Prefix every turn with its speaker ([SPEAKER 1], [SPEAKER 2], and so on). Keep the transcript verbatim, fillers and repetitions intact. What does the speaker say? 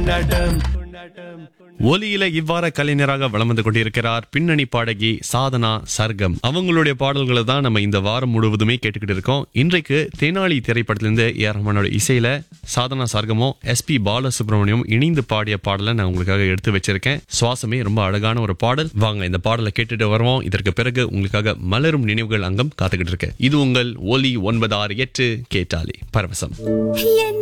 [SPEAKER 1] கொண்டாட்டம்.
[SPEAKER 2] ஒலியில இவ்வாற கலைஞராக வலம் வந்து கொண்டிருக்கிறார் பின்னணி பாடகி சாதனா சர்கம். அவங்களுடைய பாடல்களை தான் நம்ம இந்த வாரம் முழுவதுமே கேட்டுக்கிட்டு இருக்கோம். இன்றைக்கு தெனாலி திரைப்படத்திலிருந்து ஏ ஆர் ரஹ்மானோட இசையில சாதனா சர்கமும் எஸ் பி பாலசுப்ரமணியம் இணைந்து பாடிய பாடலை நான் உங்களுக்காக எடுத்து வச்சிருக்கேன். சுவாசமே ரொம்ப அழகான ஒரு பாடல். வாங்க இந்த பாடலை கேட்டுட்டு வருவோம். இதற்கு பிறகு உங்களுக்காக மலரும் நினைவுகள் அங்கம் காத்துக்கிட்டு இருக்கு. இது உங்கள் ஒலி ஒன்பது ஆறு எட்டு கேட்டாலி பரவசம்.